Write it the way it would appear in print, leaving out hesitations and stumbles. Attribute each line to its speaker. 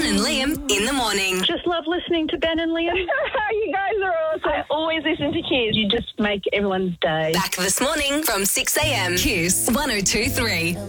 Speaker 1: Ben and Liam in the morning.
Speaker 2: Just love listening to Ben and Liam.
Speaker 3: You guys are awesome. I always listen to Kiss.
Speaker 2: You just make everyone's day.
Speaker 1: Back this morning from 6 a.m. Kiss 102.3.